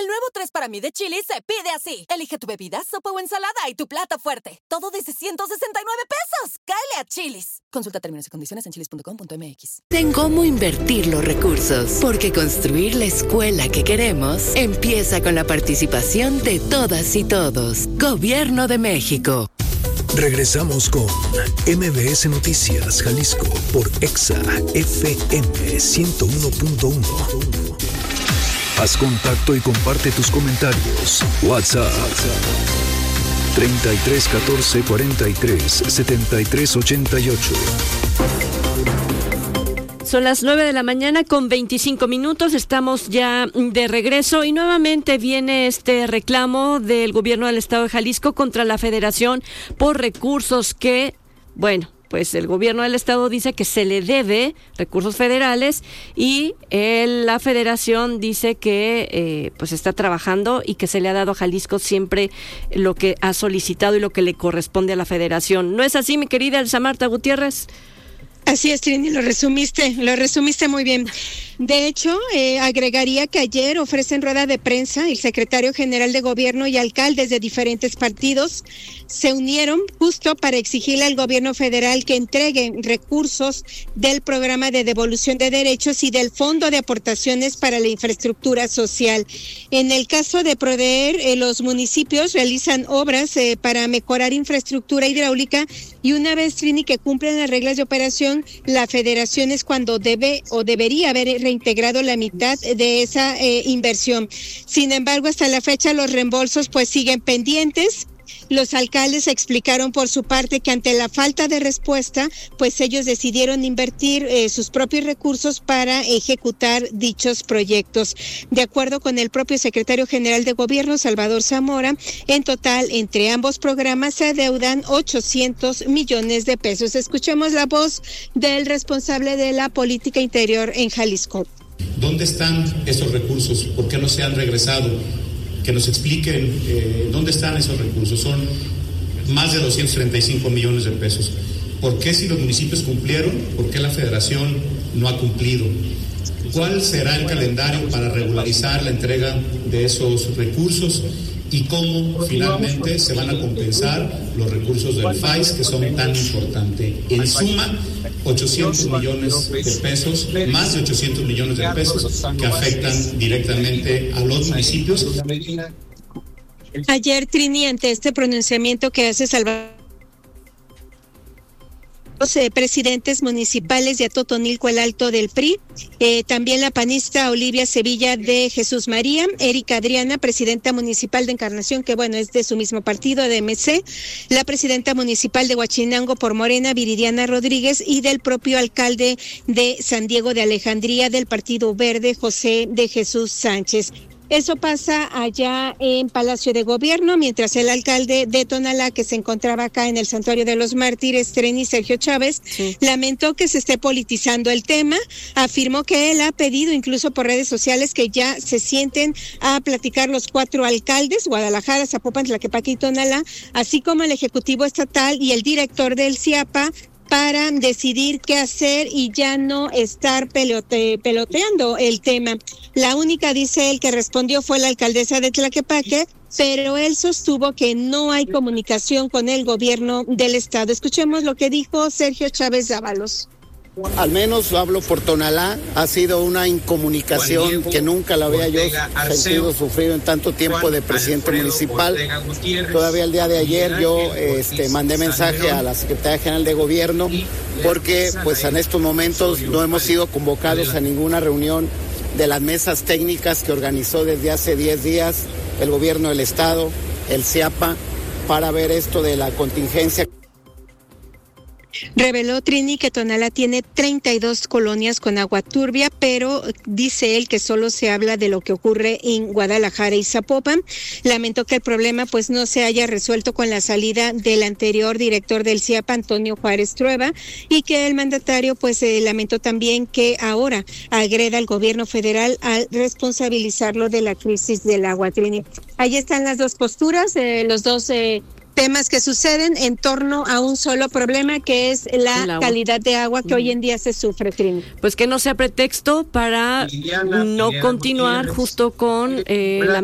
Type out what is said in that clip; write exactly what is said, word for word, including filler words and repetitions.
El nuevo tres para mí de Chili's se pide así. Elige tu bebida, sopa o ensalada y tu plato fuerte. Todo desde ciento sesenta y nueve pesos. ¡Cáele a Chili's! Consulta términos y condiciones en chilis punto com punto m x. En cómo invertir los recursos, porque construir la escuela que queremos empieza con la participación de todas y todos. Gobierno de México. Regresamos con M B S Noticias Jalisco por Exa F M ciento uno punto uno. Haz contacto y comparte tus comentarios. WhatsApp treinta y tres catorce cuarenta y tres setenta y tres ochenta y ocho. Son las nueve de la mañana con veinticinco minutos, estamos ya de regreso y nuevamente viene este reclamo del gobierno del estado de Jalisco contra la Federación por recursos que, bueno, pues el gobierno del estado dice que se le debe recursos federales y el, la Federación dice que eh, pues está trabajando y que se le ha dado a Jalisco siempre lo que ha solicitado y lo que le corresponde a la Federación. ¿No es así, mi querida Elsa Marta Gutiérrez? Así es, Trini, lo resumiste, lo resumiste muy bien. De hecho, eh, agregaría que ayer ofrecen rueda de prensa el secretario general de gobierno y alcaldes de diferentes partidos se unieron justo para exigirle al gobierno federal que entregue recursos del programa de devolución de derechos y del fondo de aportaciones para la infraestructura social. En el caso de proveer, eh, los municipios realizan obras eh, para mejorar infraestructura hidráulica y una vez, Trini, que cumplen las reglas de operación, la federación es cuando debe o debería haber reintegrado la mitad de esa eh, inversión. Sin embargo, hasta la fecha los reembolsos pues siguen pendientes. Los alcaldes explicaron por su parte que ante la falta de respuesta, pues ellos decidieron invertir eh, sus propios recursos para ejecutar dichos proyectos. De acuerdo con el propio secretario general de gobierno, Salvador Zamora, en total entre ambos programas se adeudan ochocientos millones de pesos. Escuchemos la voz del responsable de la política interior en Jalisco. ¿Dónde están esos recursos? ¿Por qué no se han regresado? Que nos expliquen eh, dónde están esos recursos. Son más de doscientos treinta y cinco millones de pesos. ¿Por qué si los municipios cumplieron? ¿Por qué la federación no ha cumplido? ¿Cuál será el calendario para regularizar la entrega de esos recursos? ¿Y cómo finalmente se van a compensar los recursos del F A I S que son tan importantes? En suma, ochocientos millones de pesos, más de ochocientos millones de pesos que afectan directamente a los municipios. Ayer, Trini, ante este pronunciamiento que hace Salvador, los eh, presidentes municipales de Atotonilco el Alto del P R I, eh, también la panista Olivia Sevilla de Jesús María, Erika Adriana, presidenta municipal de Encarnación, que bueno, es de su mismo partido, de M C, la presidenta municipal de Huachinango por Morena, Viridiana Rodríguez, y del propio alcalde de San Diego de Alejandría del Partido Verde, José de Jesús Sánchez. Eso pasa allá en Palacio de Gobierno, mientras el alcalde de Tonalá, que se encontraba acá en el Santuario de los Mártires, Treni Sergio Chávez, sí, lamentó que se esté politizando el tema, afirmó que él ha pedido incluso por redes sociales que ya se sienten a platicar los cuatro alcaldes, Guadalajara, Zapopan, Tlaquepaque y Tonalá, así como el Ejecutivo Estatal y el director del C I A P A, para decidir qué hacer y ya no estar pelote, peloteando el tema. La única, dice él, que respondió fue la alcaldesa de Tlaquepaque, pero él sostuvo que no hay comunicación con el gobierno del estado. Escuchemos lo que dijo Sergio Chávez Dávalos. Al menos hablo por Tonalá, ha sido una incomunicación que nunca la había yo sentido, sufrido en tanto tiempo de presidente municipal. Todavía el día de ayer yo este, mandé mensaje a la Secretaría General de Gobierno porque pues en estos momentos no hemos sido convocados a ninguna reunión de las mesas técnicas que organizó desde hace diez días el gobierno del estado, el C I A P A, para ver esto de la contingencia. Reveló Trini que Tonalá tiene treinta y dos colonias con agua turbia, pero dice él que solo se habla de lo que ocurre en Guadalajara y Zapopan. Lamentó que el problema pues no se haya resuelto con la salida del anterior director del C I A P A, Antonio Juárez Trueba, y que el mandatario pues eh, lamentó también que ahora agreda al gobierno federal al responsabilizarlo de la crisis del agua. Trini, ahí están las dos posturas, eh, los dos eh, temas que suceden en torno a un solo problema, que es la calidad de agua que hoy en día se sufre, Trini. Pues que no sea pretexto para no continuar justo con eh, la